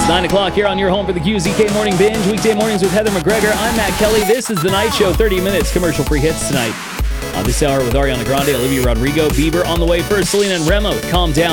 It's 9 o'clock here on your home for the QZK Morning Binge. Weekday mornings with Heather McGregor. I'm Matt Kelly. This is The Night Show. 30 minutes commercial-free hits tonight. This hour with Ariana Grande, Olivia Rodrigo, Bieber on the way first. Selena and Remo, Calm Down.